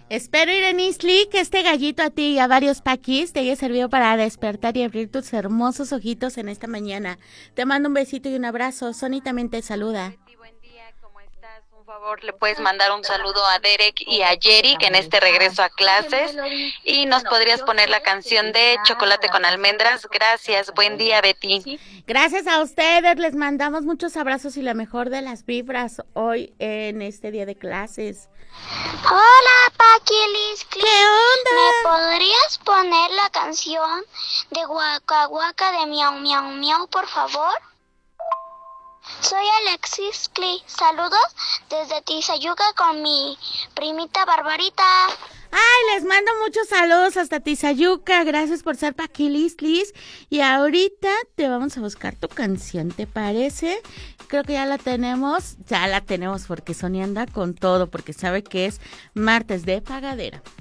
Espero, Irenisli, que este gallito a ti y a varios paquis te haya servido para despertar y abrir tus hermosos ojitos en esta mañana. Te mando un besito y un abrazo. Sony también te saluda. Buen día, ¿cómo estás? Un favor, le puedes mandar un saludo a Derek y a Jerry, que en este regreso a clases, y nos podrías poner la canción de Chocolate con Almendras. Gracias, buen día, Betty. Gracias a ustedes, les mandamos muchos abrazos y la mejor de las vibras hoy en este día de clases. Hola, Paquilis. ¿Qué onda? ¿Me podrías poner la canción de Waka Waka de Miau Miau Miau, por favor? Soy Alexis Clee. Saludos desde Tizayuca con mi primita Barbarita. Ay, les mando muchos saludos hasta Tizayuca. Gracias por ser Paquilis. Y ahorita te vamos a buscar tu canción, ¿te parece? Creo que ya la tenemos porque Sonia anda con todo, porque sabe que es martes de pagadera.